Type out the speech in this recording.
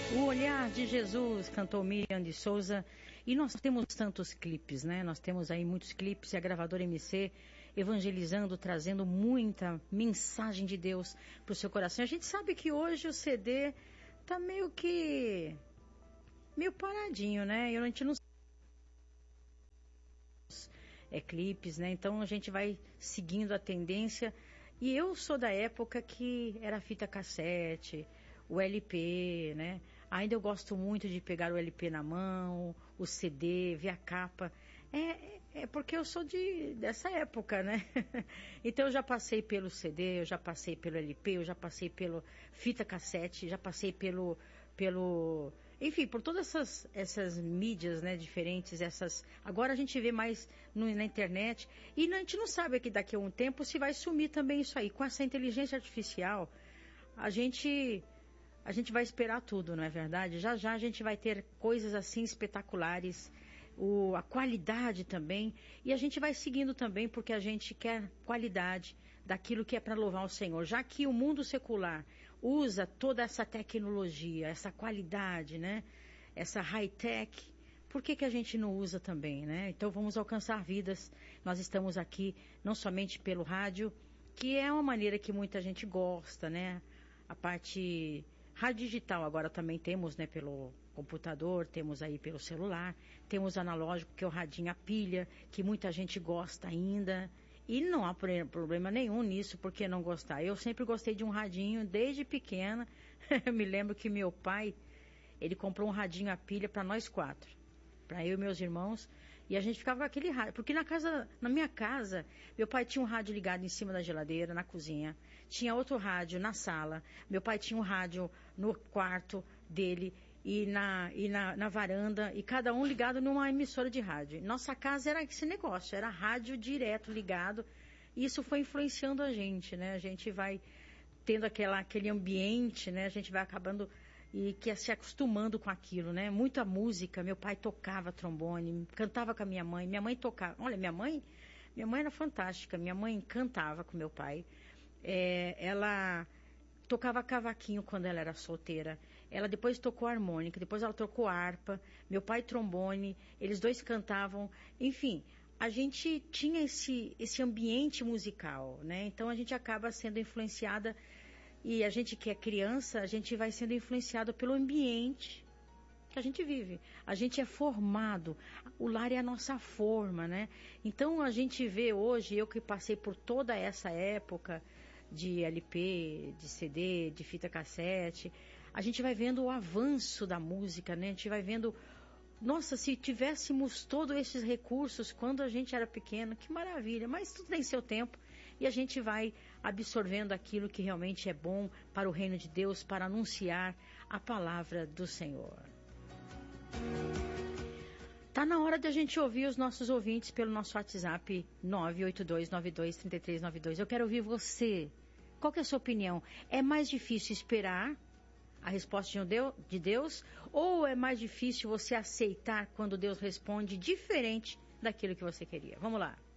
O Olhar de Jesus, cantou Miriam de Souza. E nós temos tantos clipes, né? Nós temos aí muitos clipes e a gravadora MC evangelizando, trazendo muita mensagem de Deus para o seu coração. A gente sabe que hoje o CD tá meio paradinho, né? E a gente não clipes, né? Então a gente vai seguindo a tendência. E eu sou da época que era fita cassete, o LP, né? Ainda eu gosto muito de pegar o LP na mão, o CD, ver a capa. É porque eu sou dessa época, né? Então eu já passei pelo CD, eu já passei pelo LP, eu já passei pelo fita cassete, já passei enfim, por todas essas mídias, né, diferentes, agora a gente vê mais na internet, e a gente não sabe que daqui a um tempo se vai sumir também isso aí. Com essa inteligência artificial, a gente vai esperar tudo, não é verdade? Já já a gente vai ter coisas assim espetaculares, a qualidade também, e a gente vai seguindo também porque a gente quer qualidade daquilo que é para louvar o Senhor. Já que o mundo secular usa toda essa tecnologia, essa qualidade, né? Essa high-tech, por que a gente não usa também, né? Então vamos alcançar vidas. Nós estamos aqui não somente pelo rádio, que é uma maneira que muita gente gosta, né? A parte rádio digital agora também temos, né, pelo computador, temos aí pelo celular, temos analógico, que é o radinho a pilha, que muita gente gosta ainda, e não há problema nenhum nisso, por que não gostar? Eu sempre gostei de um radinho desde pequena. Eu me lembro que meu pai, ele comprou um radinho a pilha para nós 4, para eu e meus irmãos, e a gente ficava com aquele rádio, porque na minha casa, meu pai tinha um rádio ligado em cima da geladeira, na cozinha, tinha outro rádio na sala, meu pai tinha um rádio no quarto dele e na varanda, e cada um ligado numa emissora de rádio. Nossa casa era esse negócio, era rádio direto ligado, e isso foi influenciando a gente, né? A gente vai tendo aquele ambiente, né? A gente vai acabando e que se acostumando com aquilo, né? Muita música, meu pai tocava trombone, cantava com a minha mãe tocava, olha, minha mãe era fantástica, minha mãe cantava com meu pai, ela tocava cavaquinho quando ela era solteira, ela depois tocou harmônica, depois ela tocou harpa, meu pai trombone, eles dois cantavam, enfim, a gente tinha esse ambiente musical, né? Então a gente acaba sendo influenciada. E a gente que é criança, a gente vai sendo influenciado pelo ambiente que a gente vive. A gente é formado, o lar é a nossa forma, né? Então a gente vê hoje, eu que passei por toda essa época de LP, de CD, de fita cassete, a gente vai vendo o avanço da música, né? A gente vai vendo, nossa, se tivéssemos todos esses recursos quando a gente era pequeno, que maravilha, mas tudo tem seu tempo. E a gente vai absorvendo aquilo que realmente é bom para o reino de Deus, para anunciar a palavra do Senhor. Tá na hora de a gente ouvir os nossos ouvintes pelo nosso WhatsApp 982923392. Eu quero ouvir você. Qual que é a sua opinião? É mais difícil esperar a resposta de Deus, ou é mais difícil você aceitar quando Deus responde diferente daquilo que você queria? Vamos lá.